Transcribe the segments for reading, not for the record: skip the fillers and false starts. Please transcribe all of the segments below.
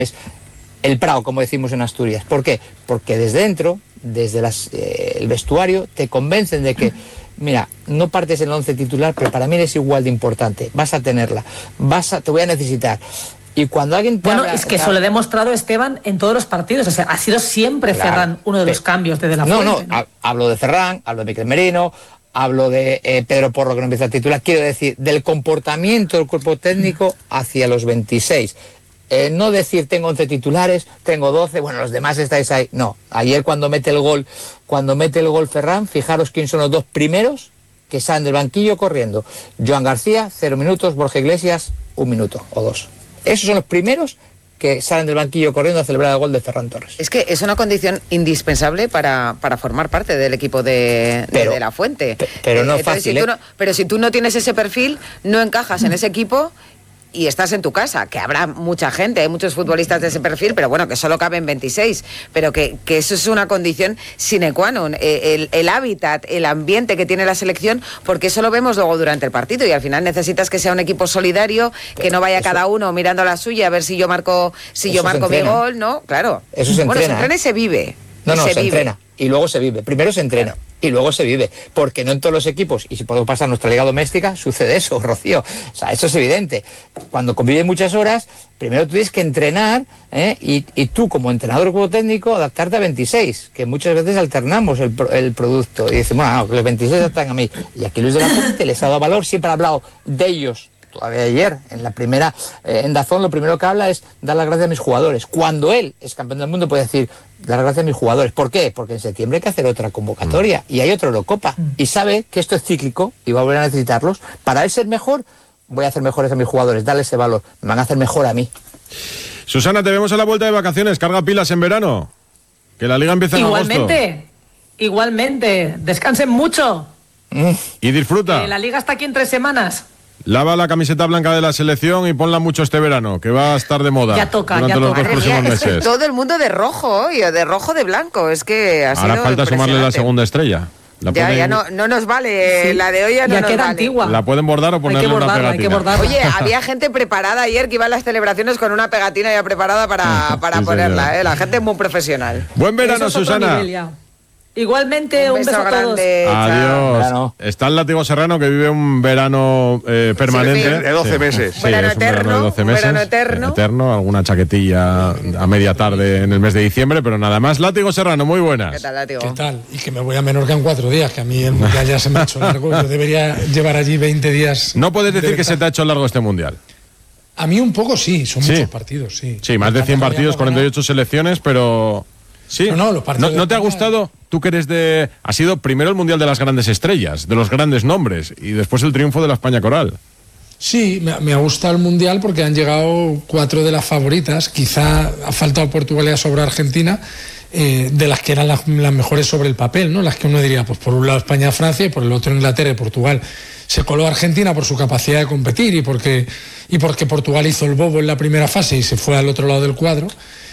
el Prado, como decimos en Asturias. ¿Por qué? Porque desde dentro, desde el vestuario, te convencen de que, mira, no partes en el 11 titular, pero para mí eres igual de importante. Vas a tenerla, te voy a necesitar. Y cuando alguien es que eso lo ha demostrado Esteban en todos los partidos. O sea, ha sido siempre Ferran uno de los cambios de la Fuente. No, hablo de Ferran, hablo de Miquel Merino, hablo de Pedro Porro, que no empieza a titular. Quiero decir, del comportamiento del cuerpo técnico hacia los 26. No decir tengo 11 titulares, tengo 12, bueno, los demás estáis ahí. No, ayer cuando mete el gol Ferran, fijaros quién son los dos primeros que salen del banquillo corriendo. Joan García, 0 minutos, Borja Iglesias, 1 minuto o 2. Esos son los primeros que salen del banquillo corriendo a celebrar el gol de Ferran Torres. Es que es una condición indispensable para formar parte del equipo de la Fuente. Pero no es fácil. Pero si tú no tienes ese perfil, no encajas en ese equipo y estás en tu casa, que habrá mucha gente, hay muchos futbolistas de ese perfil, pero bueno, que solo caben 26, pero que eso es una condición sine qua non, el hábitat, el ambiente que tiene la selección, porque eso lo vemos luego durante el partido y al final necesitas que sea un equipo solidario, que no vaya cada uno mirando la suya a ver si yo marco mi gol, ¿no? Claro. Eso se entrena. Bueno, se entrena y se vive. Se entrena y luego se vive. Primero se entrena. Y luego se vive, porque no en todos los equipos, y si podemos pasar a nuestra liga doméstica, sucede eso, Rocío. O sea, eso es evidente. Cuando convives muchas horas, primero tú tienes que entrenar, y tú como entrenador o como técnico, adaptarte a 26, que muchas veces alternamos el producto. Y decimos, bueno, que los 26 adaptan a mí. Y aquí Luis de la Fuente les ha dado valor, siempre ha hablado de ellos. Todavía ayer, en la primera, en Dazón, lo primero que habla es dar las gracias a mis jugadores. Cuando él es campeón del mundo puede decir, dar las gracias a mis jugadores. ¿Por qué? Porque en septiembre hay que hacer otra convocatoria y hay otra Eurocopa. Y sabe que esto es cíclico y va a volver a necesitarlos. Para él ser mejor, voy a hacer mejores a mis jugadores, darle ese valor. Me van a hacer mejor a mí. Susana, te vemos a la vuelta de vacaciones. Carga pilas en verano. Que la liga empieza en agosto. Igualmente. Descansen mucho. Y disfruta. La liga está aquí en 3 semanas. Lava la camiseta blanca de la selección y ponla mucho este verano, que va a estar de moda. Ya toca, durante los 2 próximos meses. Es que todo el mundo de rojo hoy, de rojo de blanco. Es que ha sido ahora falta sumarle la segunda estrella. Ya no nos vale, sí. La de hoy ya no nos queda vale. Antigua. La pueden bordar o ponerle una pegatina. Oye, había gente preparada ayer que iba a las celebraciones con una pegatina ya preparada para sí, ponerla, La gente es muy profesional. Buen verano, Susana. Igualmente, un beso a todos. Adiós. Chao. Está el Látigo Serrano, que vive un verano permanente. De 12 meses. Sí, verano eterno, de 12 meses. Verano eterno. Alguna chaquetilla a media tarde en el mes de diciembre, pero nada más. Látigo Serrano, muy buenas. ¿Qué tal, Látigo? ¿Qué tal? Y que me voy a Menorca en 4 días, que a mí el Mundial ya se me ha hecho largo. Yo debería llevar allí 20 días. No puedes decir que se te ha hecho largo este Mundial. A mí un poco sí, son muchos partidos, sí. Sí, más de 100 partidos, 48 selecciones, pero... Sí, los partidos ¿No te ha gustado? Tú que eres ha sido primero el Mundial de las grandes estrellas, de los grandes nombres, y después el triunfo de la España coral. Sí, me ha gustado el Mundial porque han llegado 4 de las favoritas. Quizá ha faltado Portugal y sobre Argentina, de las que eran las mejores sobre el papel, ¿no? Las que uno diría, pues por un lado España-Francia y por el otro Inglaterra y Portugal. Se coló Argentina por su capacidad de competir y porque Portugal hizo el bobo en la primera fase y se fue al otro lado del cuadro.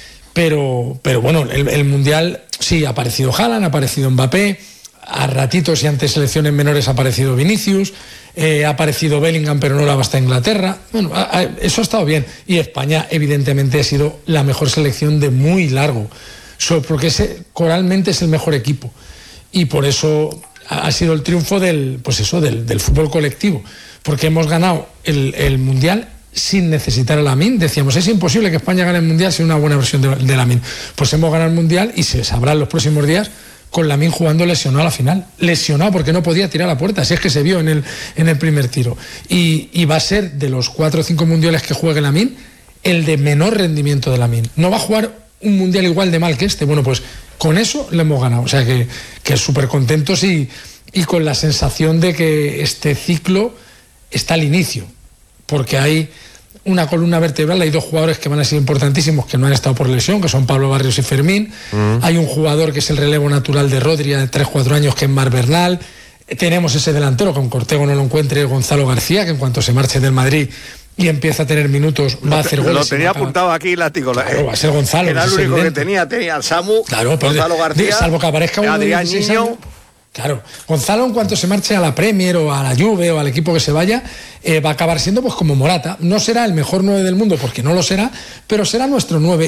Pero bueno, el Mundial sí, ha aparecido Haaland, ha aparecido Mbappé, a ratitos y ante selecciones menores ha aparecido Vinicius, ha aparecido Bellingham, pero no la basta Inglaterra. Bueno, eso ha estado bien. Y España, evidentemente, ha sido la mejor selección de muy largo, porque coralmente es el mejor equipo. Y por eso ha sido el triunfo del fútbol colectivo, porque hemos ganado el Mundial sin necesitar a Lamine. Decíamos, es imposible que España gane el Mundial sin una buena versión de Lamine. Pues hemos ganado el Mundial y se sabrá en los próximos días con Lamine jugando lesionado a la final. Lesionado porque no podía tirar a puerta, si es que se vio en el primer tiro. Y va a ser, de los 4 o 5 mundiales que juegue Lamine, el de menor rendimiento de Lamine. No va a jugar un Mundial igual de mal que este. Bueno, pues con eso le hemos ganado. O sea que súper contentos y con la sensación de que este ciclo está al inicio. Porque hay una columna vertebral, hay 2 jugadores que van a ser importantísimos que no han estado por lesión, que son Pablo Barrios y Fermín. Hay un jugador que es el relevo natural de Rodri de 3-4 años, que es Marc Bernal. Tenemos ese delantero, que aunque Ortego no lo encuentre, Gonzalo García, que en cuanto se marche del Madrid y empieza a tener minutos, va a hacer goles. Lo tenía apuntado aquí, Látigo. Claro, va a ser Gonzalo. Era el único que tenía al Samu, claro, Gonzalo García, salvo que aparezca un Adrián Niño. Claro, Gonzalo, en cuanto se marche a la Premier o a la Juve o al equipo que se vaya, va a acabar siendo pues como Morata. No será el mejor 9 del mundo, porque no lo será, pero será nuestro 9.